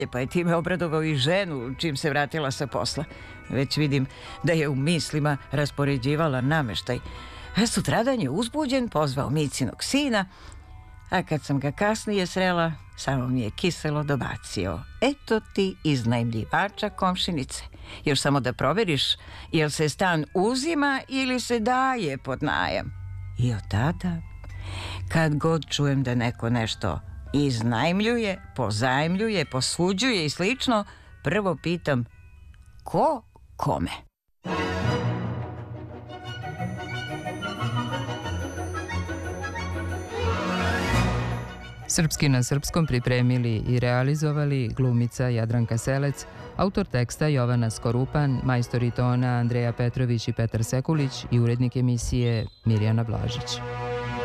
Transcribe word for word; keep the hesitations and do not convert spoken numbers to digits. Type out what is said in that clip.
pa je time obradovao i ženu čim se vratila sa posla. Već vidim da je u mislima raspoređivala nameštaj. A sutradan je uzbuđen pozvao Micinog sina, a kad sam ga kasnije srela, samo mi je kiselo dobacio: eto ti iznajmljivača komšinice. Još samo da proveriš jel se stan uzima ili se daje pod najam. I od tada, kad god čujem da neko nešto iznajmljuje, pozajmljuje, posuđuje i slično, prvo pitam: ko kome? Srpski na srpskom pripremili i realizovali glumica Jadranka Selec, autor teksta Jovana Skorupan, majstori tona Andreja Petrović i Petar Sekulić i urednik emisije Mirjana Blažić.